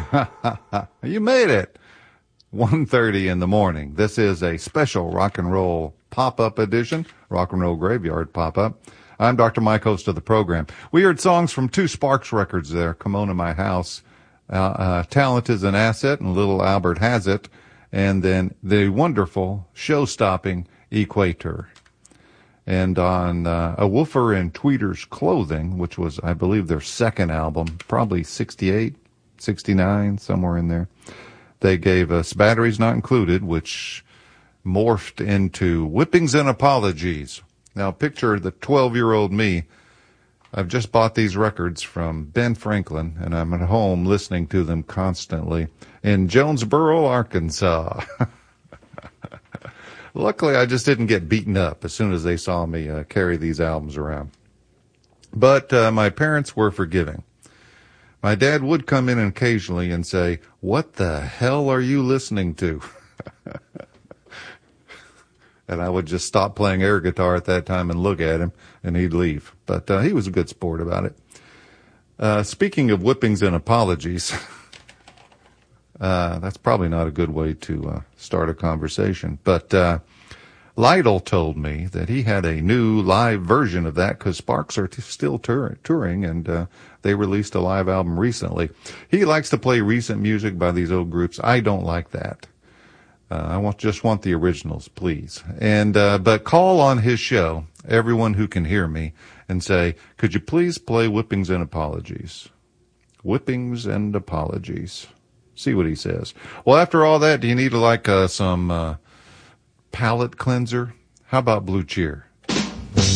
You made it. 1:30 in the morning. This is a special rock and roll pop-up edition, rock and roll graveyard pop-up. I'm Dr. Mike, host of the program. We heard songs from two Sparks records there, Come On to My House, Talent is an Asset, and Little Albert Has It, and then the wonderful, show-stopping Equator. And on A Woofer in Tweeter's Clothing, which was, I believe, their second album, probably 68, 69, somewhere in there, they gave us Batteries Not Included, which morphed into Whippings and Apologies. Now, picture the 12-year-old me. I've just bought these records from Ben Franklin, and I'm at home listening to them constantly in Jonesboro, Arkansas. Luckily, I just didn't get beaten up as soon as they saw me carry these albums around. But my parents were forgiving. My dad would come in occasionally and say, "What the hell are you listening to?" And I would just stop playing air guitar at that time and look at him, and he'd leave. But he was a good sport about it. Speaking of whippings and apologies, that's probably not a good way to start a conversation. But Lytle told me that he had a new live version of that because Sparks are still touring, and they released a live album recently. He likes to play recent music by these old groups. I don't like that. I just want the originals, please. And but call on his show, everyone who can hear me, and say, could you please play Whippings and Apologies? Whippings and Apologies. See what he says. Well, after all that, do you need some palate cleanser? How about Blue Cheer?